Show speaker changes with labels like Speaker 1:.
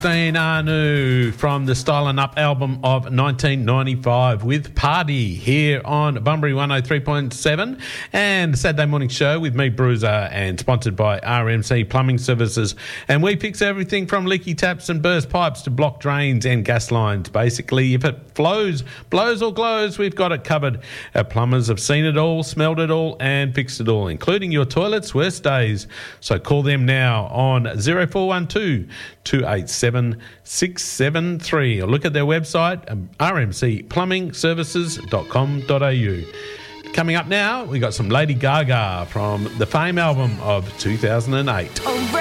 Speaker 1: Dean Anu from the Style and Up album of 1995 with Party here on Bunbury 103.7 and Saturday Morning Show with me, Bruiser, and sponsored by RMC Plumbing Services. And we fix everything from leaky taps and burst pipes to blocked drains and gas lines. Basically, if it flows, blows or glows, we've got it covered. Our plumbers have seen it all, smelled it all and fixed it all, including your toilet's worst days. So call them now on 0412 287 673 or look at their website, rmcplumbingservices.com.au. Coming up now, we got some Lady Gaga from the Fame album of 2008.